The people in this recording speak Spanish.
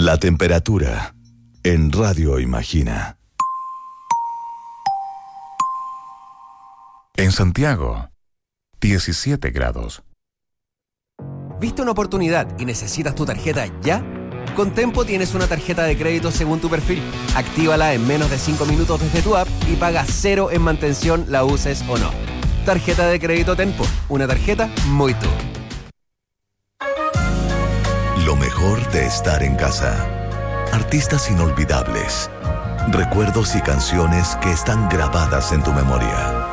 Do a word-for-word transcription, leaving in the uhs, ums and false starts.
La temperatura en Radio Imagina. En Santiago, diecisiete grados. ¿Viste una oportunidad y necesitas tu tarjeta ya? Con Tempo tienes una tarjeta de crédito según tu perfil. Actívala en menos de cinco minutos desde tu app y paga cero en mantención, la uses o no. Tarjeta de crédito Tempo. Una tarjeta muy tú. Lo mejor de estar en casa. Artistas inolvidables. Recuerdos y canciones que están grabadas en tu memoria.